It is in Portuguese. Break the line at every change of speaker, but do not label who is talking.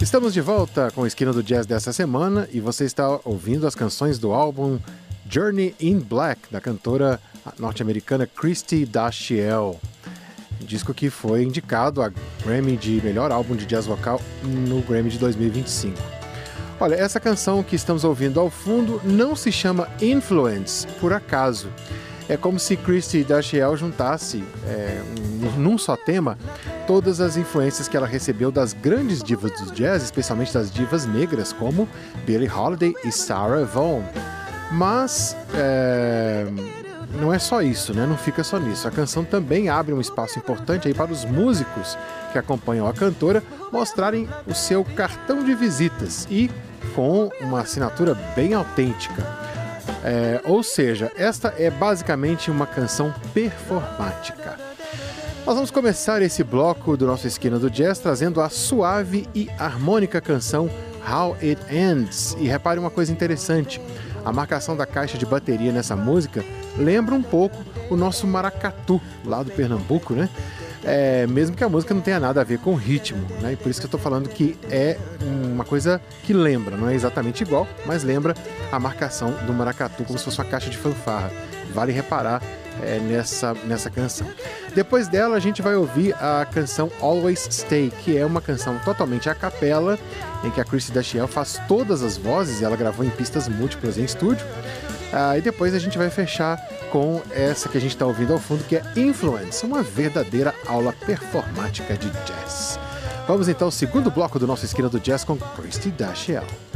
Estamos de volta com a Esquina do Jazz dessa semana e você está ouvindo as canções do álbum Journey in Black, da cantora norte-americana Christy Dashiell. Disco que foi indicado a Grammy de melhor álbum de jazz vocal no Grammy de 2025. Olha, essa canção que estamos ouvindo ao fundo não se chama Influence por acaso. É como se Christy Dashiell juntasse num só tema todas as influências que ela recebeu das grandes divas do jazz, especialmente das divas negras como Billie Holiday e Sarah Vaughan. Mas não é só isso, né? Não fica só nisso. A canção também abre um espaço importante aí para os músicos que acompanham a cantora mostrarem o seu cartão de visitas e com uma assinatura bem autêntica. Ou seja, esta é basicamente uma canção performática. Nós vamos começar esse bloco do nosso Esquina do Jazz trazendo a suave e harmônica canção How It Ends. E repare uma coisa interessante, a marcação da caixa de bateria nessa música lembra um pouco o nosso maracatu, lá do Pernambuco, né? Mesmo que a música não tenha nada a ver com o ritmo, né? E por isso que eu estou falando que é uma coisa que lembra, não é exatamente igual, mas lembra a marcação do maracatu, como se fosse uma caixa de fanfarra. Vale reparar nessa canção. Depois dela, a gente vai ouvir a canção Always Stay, que é uma canção totalmente a capela, em que a Christy Dashiell faz todas as vozes, e ela gravou em pistas múltiplas em estúdio. E depois a gente vai fechar com essa que a gente está ouvindo ao fundo, que é Influence, uma verdadeira aula performática de jazz. Vamos então ao segundo bloco do nosso Esquina do Jazz com Christy Dashiell.